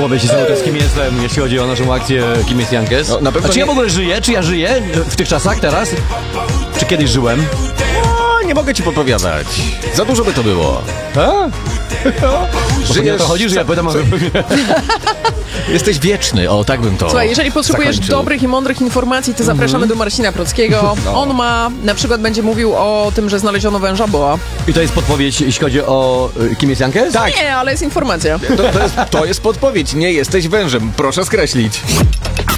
podpowiedź, kim jestem, jeśli chodzi o naszą akcję Kim jest Jankes? No, na pewno A czy ja nie- w ogóle żyję? Czy ja żyję w tych czasach teraz? Czy kiedyś żyłem? O, nie mogę ci podpowiadać. Za dużo by to było. Bo nie o to chodzi, że ja pytam, Jesteś wieczny, o tak bym to Słuchaj, jeżeli potrzebujesz zakończył. dobrych i mądrych informacji, to zapraszamy do Marcina Prockiego. On na przykład będzie mówił o tym, że znaleziono węża boa. I to jest podpowiedź, jeśli chodzi o Kim jest Jankes? Tak. Nie, ale jest informacja. To jest podpowiedź. Nie jesteś wężem. Proszę skreślić.